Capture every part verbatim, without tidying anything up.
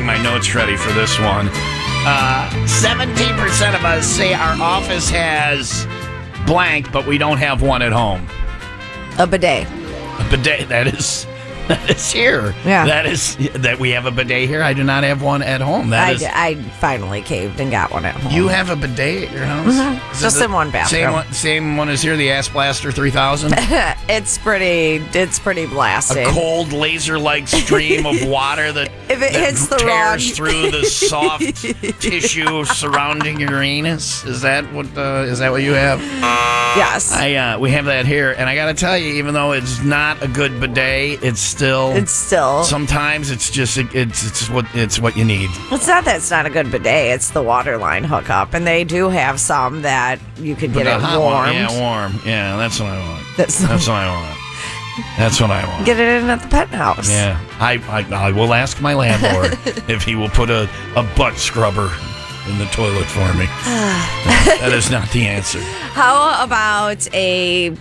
getting my notes ready for this one. Uh, seventeen percent of us say our office has blank, but we don't have one at home. A bidet. A bidet, that is... That is here. Yeah. That is that we have a bidet here. I do not have one at home. That I, is, d- I finally caved and got one at home. You have a bidet at your house? Mm-hmm. Is Just it in one bathroom. Same one, same one as here, the Ass Blaster three thousand? It's pretty. It's pretty blasting. A cold laser-like stream of water that, If it that hits the tears wrong- through the soft tissue surrounding your anus. Is that what? Uh, is that what you have? Yes. I uh, we have that here, and I got to tell you, even though it's not a good bidet, it's still. It's still. Sometimes it's just it's it's what it's what you need. It's not that it's not a good bidet. It's the water line hookup, and they do have some that you can get The it hot warmed. one, yeah, warm. Yeah, that's what I want. That's, That's what I want. That's what I want. Get it in at the penthouse. Yeah, I, I I will ask my landlord if he will put a, a butt scrubber in the toilet for me. that, that is not the answer. How about a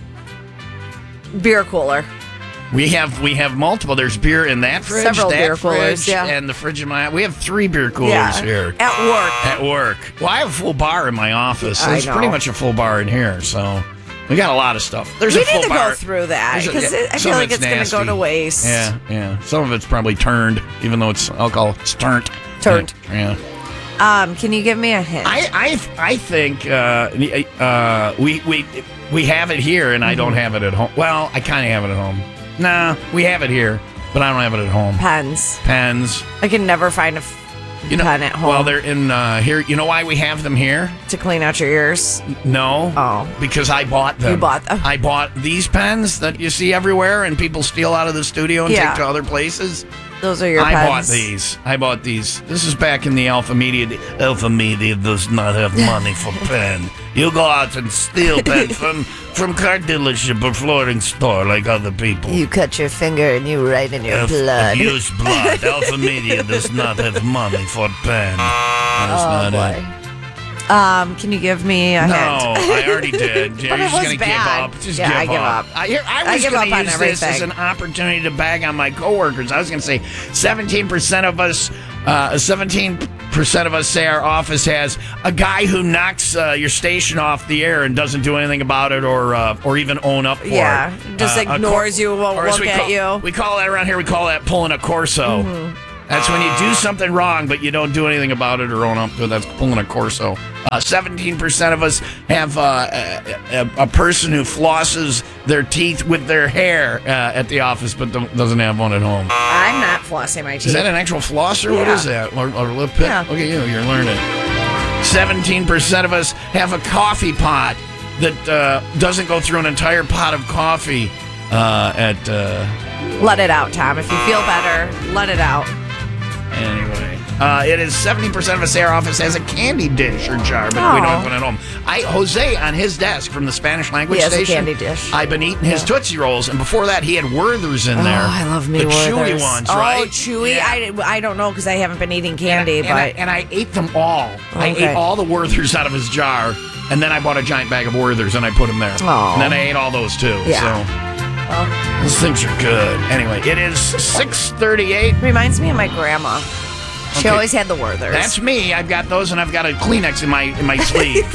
beer cooler? We have we have multiple. There's beer in that fridge, Several that beer fridge, coolers, yeah. and the fridge in my. We have three beer coolers Yeah. here At work. at work. Well, I have a full bar in my office. I There's know. pretty much a full bar in here, so we got a lot of stuff. There's we a full need to bar. go through that There's a- because yeah, I some feel of like it's it's going to go nasty. to waste. Yeah, yeah. Some of it's probably turned, even though it's alcohol. It's turned. Turned. Yeah. Um, can you give me a hint? I I I think uh, uh, we we we have it here, and I don't have it at home. Well, I kind of have it at home. Nah, we have it here, but I don't have it at home. Pens. Pens. I can never find a f- You know, pen at home. Well, they're in uh, here. You know why we have them here? to clean out your ears. No. Oh. Because I bought them. You bought them. I bought these pens that you see everywhere, and people steal out of the studio and Yeah. take to other places. Those are your I pens. bought these. I bought these. This is back in the Alpha Media. day. Alpha Media does not have money for pen. You go out and steal pen from from car dealership or flooring store like other people. You cut your finger and you write in your Alpha- blood. Abuse blood. Alpha Media does not have money for pen. That's Oh, not boy. it. Um, can you give me a No, hint? I already did. You're But it just was gonna bad. give up. Just Yeah, give I give up. I, here- I I was give going up to on use this as everything. an opportunity to bag on my coworkers. I was going to say seventeen percent of us, uh, seventeen percent of us say our office has a guy who knocks uh, your station off the air and doesn't do anything about it, or uh, or even own up for Yeah, it. just Uh, a ignores you, won't or as look we at call- you. We call that around here. We call that pulling a Corso. Mm-hmm. That's when you do something wrong, but you don't do anything about it or own up to it. That's pulling a Corso. Uh, seventeen percent of us have uh, a, a, a person who flosses their teeth with their hair uh, at the office, but don't, doesn't have one at home. I'm not flossing my teeth. Is that an actual flosser? What Yeah. is that? Or, or lip pit? Yeah. Look at you. You're learning. seventeen percent of us have a coffee pot that uh, doesn't go through an entire pot of coffee uh, at... Uh, Let it out, Tom. If you feel better, let it out. Anyway, uh, it is seventy percent of us say our office has a candy dish or jar, but we don't Aw. have one at home. I Jose on his desk from the Spanish language He has a station. candy dish. I've been eating his Tootsie Rolls, and before that, he had Werther's in there. Oh, I love me the chewy Werther's. ones, oh, right? chewy. Yeah. I, I don't know because I haven't been eating candy, and, I, but and, I, and I ate them all. I Okay. ate all the Werther's out of his jar, and then I bought a giant bag of Werther's and I put them there. Aw. And then I ate all those too. Yeah. So those things are good. Anyway, it is six thirty-eight. reminds me of my grandma. She Okay. always had the Werther's. That's me. I've got those, and I've got a Kleenex in my in my sleeve.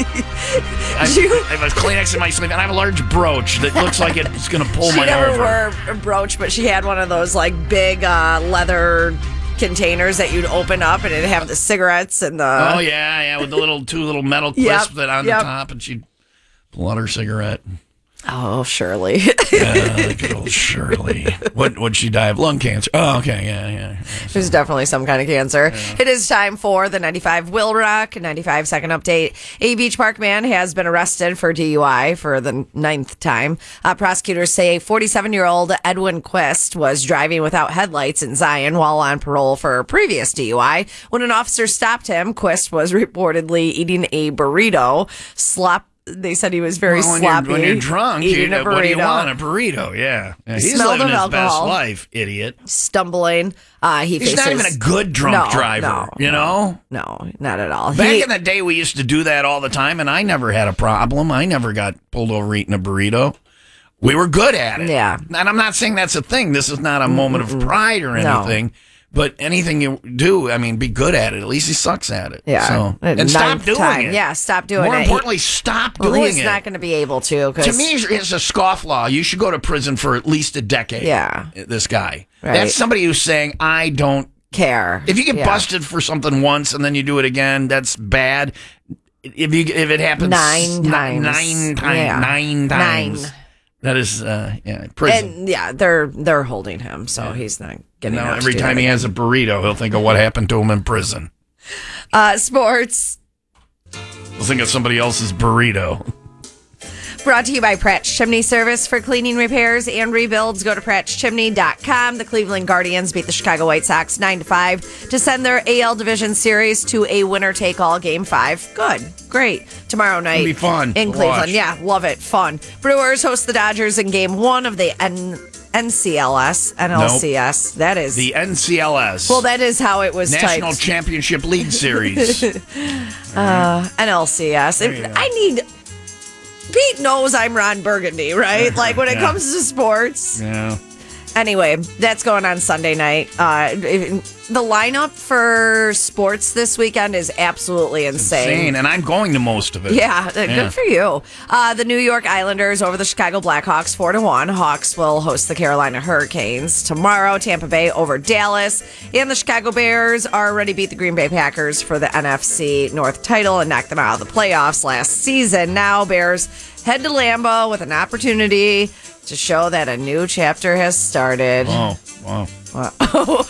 I, You- I have a Kleenex in my sleeve, and I have a large brooch that looks like it's going to pull She me never over. wore a brooch, but she had one of those like big uh, leather containers that you'd open up, and it'd have the cigarettes and the. Oh yeah, yeah, with the little two little metal Yep, crisps that on yep. the top, and she'd pull out her cigarette. Oh, Shirley. Uh, good old Shirley. What would she die of? Lung cancer. Oh, okay, yeah, yeah. There's definitely some kind of cancer. It is time for the ninety-five Will Rock ninety-five second update. A Beach Park man has been arrested for D U I for the ninth time. Uh, prosecutors say forty-seven-year-old Edwin Quist was driving without headlights in Zion while on parole for a previous D U I. When an officer stopped him, Quist was reportedly eating a burrito. Slop. They said he was very Well, when sloppy. You're, when you're drunk, eating you, a burrito. what do you want? A burrito, yeah. yeah he's Smelled living of his best alcohol. life, idiot. Stumbling. Uh, he He's faces, not even a good drunk No, driver, no, you know? No, not at all. Back He- in the day, we used to do that all the time, and I never had a problem. I never got pulled over eating a burrito. We were good at it. Yeah. And I'm not saying that's a thing. This is not a moment of pride or No. anything. But anything you do, I mean, be good at it. At least he sucks at it. Yeah. So, and Ninth stop doing time. it. Yeah, stop doing More it. importantly, stop Well, doing he's it. not going to be able to. To me, it's a scofflaw. You should go to prison for at least a decade. Yeah. This guy. Right. That's somebody who's saying, I don't care. If you get Yeah. busted for something once and then you do it again, that's bad. If you if it happens Nine n- times. nine times, Yeah. nine times, Nine. that is uh, yeah prison. And yeah, they're they're holding him, so he's not getting now out to every do time that he again. has a burrito, he'll think of what happened to him in prison. Uh, sports. He'll think of somebody else's burrito. Brought to you by Pratt's Chimney Service. For cleaning, repairs, and rebuilds, go to pratts chimney dot com. The Cleveland Guardians beat the Chicago White Sox nine to five to send their A L Division Series to a winner-take-all Game five. Good. Great. Tomorrow night. It'll be fun in to Cleveland. watch. Yeah, love it. Fun. Brewers host the Dodgers in Game one of the N- NCLS. N L C S. That is. The N C L S. well, that is how it was National typed. Championship League Series. Uh, N L C S. There you go. I need... Pete knows I'm Ron Burgundy, right? Like when it Yeah. comes to sports. Yeah. Anyway, that's going on Sunday night. Uh, the lineup for sports this weekend is absolutely insane. Insane, and I'm going to most of it. Yeah, uh, Yeah. good for you. Uh, the New York Islanders over the Chicago Blackhawks, four to one. Hawks will host the Carolina Hurricanes tomorrow. Tampa Bay over Dallas, and the Chicago Bears already beat the Green Bay Packers for the N F C North title and knocked them out of the playoffs last season. Now Bears head to Lambeau with an opportunity to show that a new chapter has started. Oh, wow. Wow.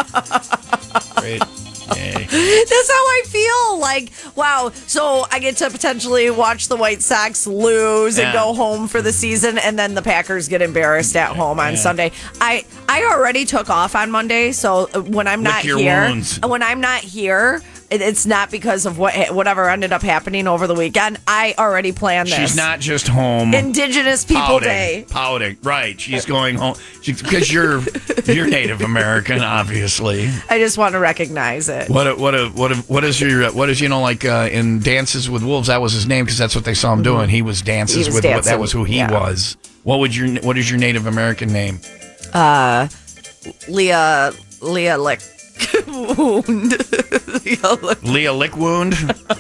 Great. Yay. That's how I feel. Like, wow. So I get to potentially watch the White Sox lose and Yeah. go home for the season, and then the Packers get embarrassed at home on Yeah. Sunday. I I already took off on Monday, so when I'm Lick not your here, wounds. when I'm not here, it- it's not because of what whatever ended up happening over the weekend. I already planned this. She's not just home. Indigenous People pouting, Day. Pouting, right? She's going home because you're you're Native American, obviously. I just want to recognize it. What a, what a, what a, what is your what is you know like uh, in Dances with Wolves? That was his name because that's what they saw him doing. He was Dances He was with dancing, that was who he yeah. was. What would your what is your Native American name? Uh, Leah Leah Lick Wound. Leah Lick. Leah Lickwound.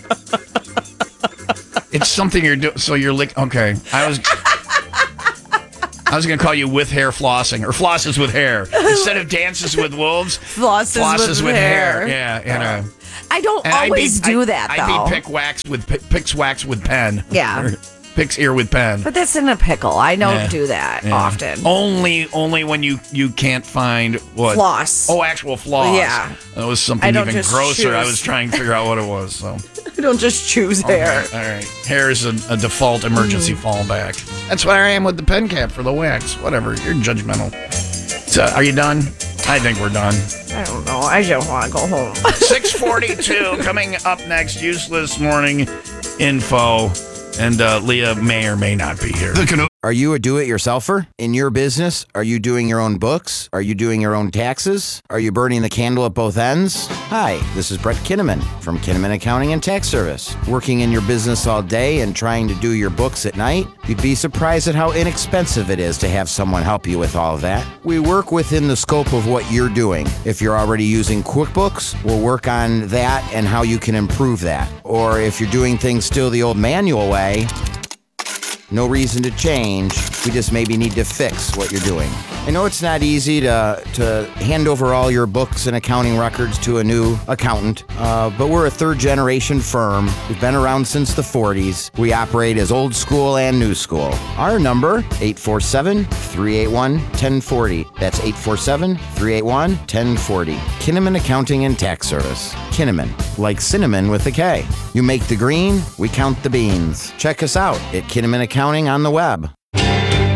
It's something you're doing. So you're lick. Okay, I was. I was going to call you with hair flossing or flosses with hair instead of dances with wolves. Flosses, Flosses with, with hair. hair. Yeah, and uh, I don't and I'd always be- do I'd- that though. I'd be pick wax with pi- picks wax with pen. Yeah. Or picks ear with pen. But that's in a pickle. I don't Yeah. do that Yeah. often. Only, only when you you can't find what Floss. Oh, actual floss. Yeah. that was I something don't even just grosser. I choose. was trying to figure out what it was. So I don't just choose hair. Okay, all right, hair is a, a default emergency Mm. fallback. That's what I am with the pen cap for the wax. Whatever, you're judgmental. So, are you done? I think we're done. I don't know. I don't want to go home. six forty-two coming up next. Useless morning info, and uh, Leah may or may not be here. Are you a do-it-yourselfer? In your business, are you doing your own books? Are you doing your own taxes? Are you burning the candle at both ends? Hi, this is Brett Kinnaman from Kinnaman Accounting and Tax Service. Working in your business all day and trying to do your books at night? You'd be surprised at how inexpensive it is to have someone help you with all of that. We work within the scope of what you're doing. If you're already using QuickBooks, we'll work on that and how you can improve that. Or if you're doing things still the old manual way, no reason to change. We just maybe need to fix what you're doing. I know it's not easy to to hand over all your books and accounting records to a new accountant, uh, but we're a third-generation firm. We've been around since the forties. We operate as old school and new school. Our number, eight four seven, three eight one, one zero four zero. That's eight four seven, three eight one, one zero four zero. Kinnaman Accounting and Tax Service. Kinnaman, like cinnamon with a K. You make the green, we count the beans. Check us out at Kinnaman Accounting on the web.